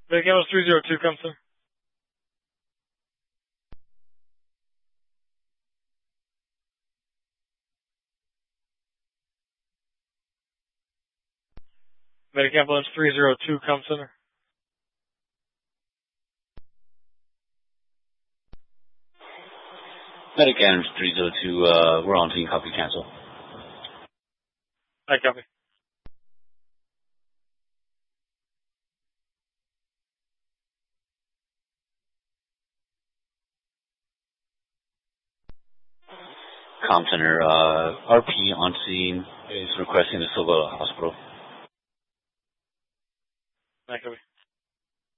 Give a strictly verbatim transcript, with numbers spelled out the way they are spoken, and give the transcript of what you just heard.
Medic Ambulance three zero two, come center. Medic Ambulance three zero two, come center. Medic Ambulance three zero two, uh, we're on team, copy, cancel. I copy. Com center, uh, R P on scene is requesting the Silva Hospital. I copy.